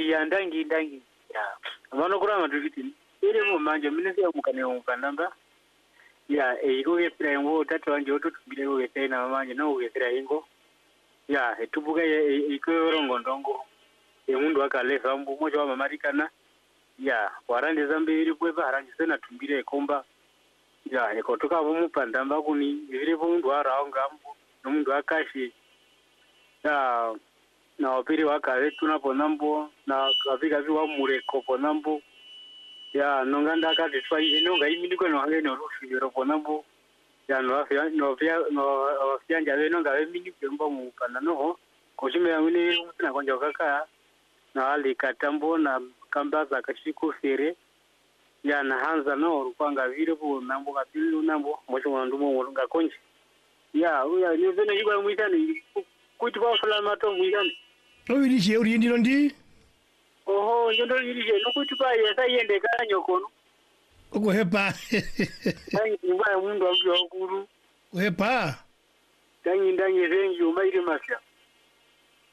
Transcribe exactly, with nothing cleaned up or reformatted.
ya ndangi ndangi ya vano kurama tukiti ile mu manje minese mukane umukandamba ya eiko yesira ingo tatu wanje otutumbire ko yesina manje no yesira ingo ya etubuka eiko rongo ndongo emundu akalefa mbu moja wa mamarikana ya warande zambiri kwepa haranje sena tumbire komba ya ekotoka bomupandamba kuni ibire bundu araonga mbu nomundu akashi ya na wapiri wakale tunapona mbo na kafika viwa mureko pona mbo ya nonganda akati twaye nonga imini kweno hange no rushiro pona mbo ya no afya no afya no afya njale nonga imini kwemba mu pana no koshime yamini na kwanja kaka na ali katambo na kamba za kashiko fere ya na hanza no rupanga vile bo nambo kapili nambo mocho wandumo ngolunga konje ya uya ni vene yigwa muitani kuti kwa fulama to muitani Oirije uri ndino ndi? Oho, njondo irije nokuti pa yesa yende kanyo kono. Uko hepa. Tangi ngwa mundu ambi wakuru. Hepa. Tangi ndangi rengi umaire masya.